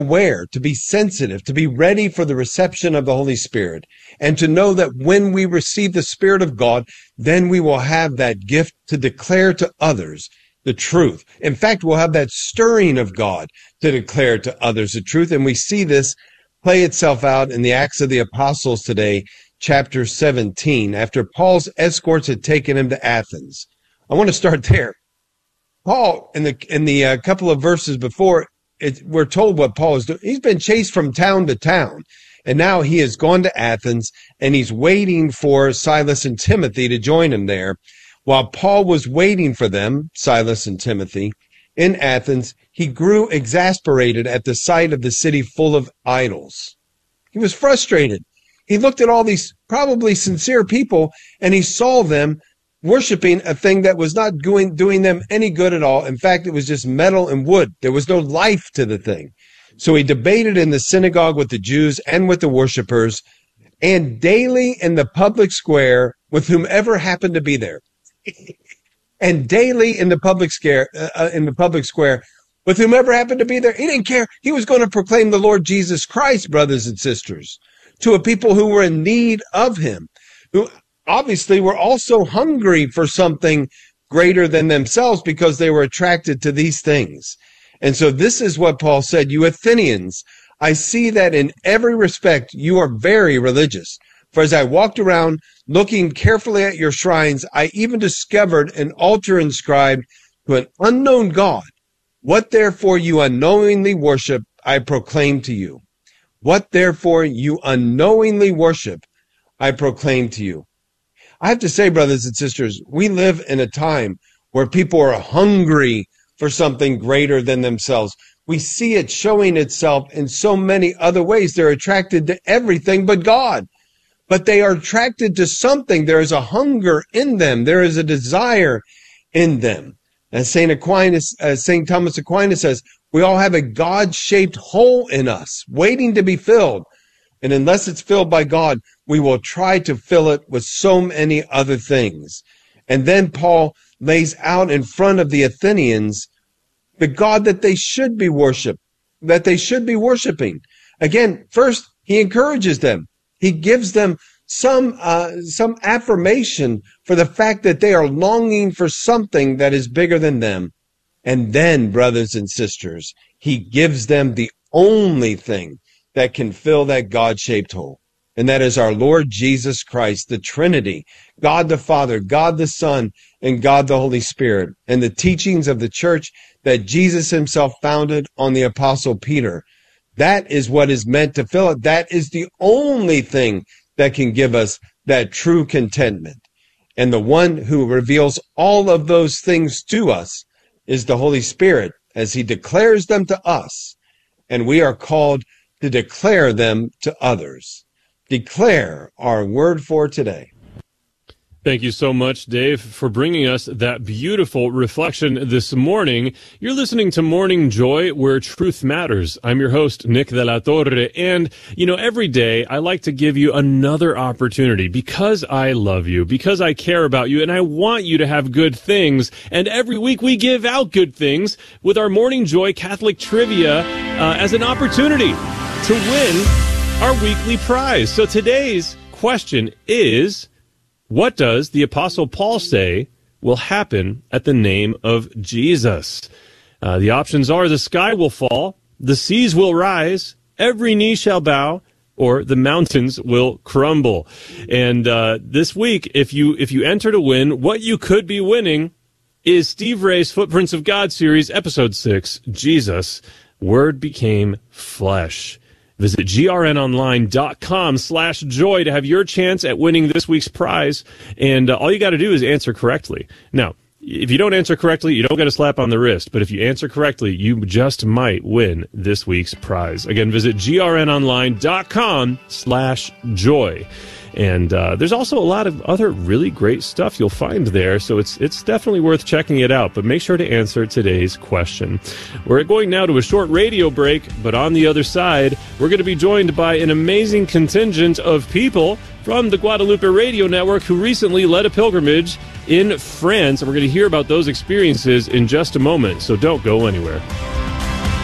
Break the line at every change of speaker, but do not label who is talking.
aware, to be sensitive, to be ready for the reception of the Holy Spirit, and to know that when we receive the Spirit of God, then we will have that gift to declare to others the truth. In fact, we'll have that stirring of God to declare to others the truth. And we see this play itself out in the Acts of the Apostles today, chapter 17, after Paul's escorts had taken him to Athens. I want to start there. Paul, in the couple of verses before, we're told what Paul is doing. He's been chased from town to town, and now he has gone to Athens, and he's waiting for Silas and Timothy to join him there. While Paul was waiting for them, Silas and Timothy, in Athens, he grew exasperated at the sight of the city full of idols. He was frustrated. He looked at all these probably sincere people, and he saw them worshiping a thing that was not doing them any good at all. In fact, it was just metal and wood. There was no life to the thing. So he debated in the synagogue with the Jews and with the worshipers, and daily in the public square with whomever happened to be there. And daily in the public square with whomever happened to be there. He didn't care. He was going to proclaim the Lord Jesus Christ, brothers and sisters, to a people who were in need of him, who obviously were also hungry for something greater than themselves because they were attracted to these things. And so this is what Paul said: "You Athenians, I see that in every respect you are very religious. For as I walked around looking carefully at your shrines, I even discovered an altar inscribed to an unknown God. What therefore you unknowingly worship, I proclaim to you. What therefore you unknowingly worship, I proclaim to you." I have to say, brothers and sisters, we live in a time where people are hungry for something greater than themselves. We see it showing itself in so many other ways. They're attracted to everything but God. But they are attracted to something. There is a hunger in them. There is a desire in them. As St. Thomas Aquinas says, we all have a God-shaped hole in us waiting to be filled. And unless it's filled by God, we will try to fill it with so many other things. And then Paul lays out in front of the Athenians the God that they should be worshiping. Again, first, he encourages them. He gives them some affirmation for the fact that they are longing for something that is bigger than them. And then, brothers and sisters, he gives them the only thing that can fill that God-shaped hole. And that is our Lord Jesus Christ, the Trinity, God the Father, God the Son, and God the Holy Spirit, and the teachings of the church that Jesus himself founded on the Apostle Peter. That is what is meant to fill it. That is the only thing that can give us that true contentment. And the one who reveals all of those things to us is the Holy Spirit, as he declares them to us. And we are called to declare them to others. Declare our word for today.
Thank you so much, Dave, for bringing us that beautiful reflection this morning. You're listening to Morning Joy, where truth matters. I'm your host, Nick de la Torre, and, every day I like to give you another opportunity because I love you, because I care about you, and I want you to have good things. And every week we give out good things with our Morning Joy Catholic Trivia as an opportunity to win our weekly prize. So today's question is: what does the Apostle Paul say will happen at the name of Jesus? The options are: the sky will fall, the seas will rise, every knee shall bow, or the mountains will crumble. And this week, if you enter to win, what you could be winning is Steve Ray's Footprints of God series, Episode 6, Jesus, Word Became Flesh. Visit grnonline.com/joy to have your chance at winning this week's prize. And all you got to do is answer correctly. Now, if you don't answer correctly, you don't get a slap on the wrist. But if you answer correctly, you just might win this week's prize. Again, visit grnonline.com/joy. And there's also a lot of other really great stuff you'll find there, so it's definitely worth checking it out. But make sure to answer today's question. We're going now to a short radio break, but on the other side, we're going to be joined by an amazing contingent of people from the Guadalupe Radio Network who recently led a pilgrimage in France, and we're going to hear about those experiences in just a moment, so don't go anywhere.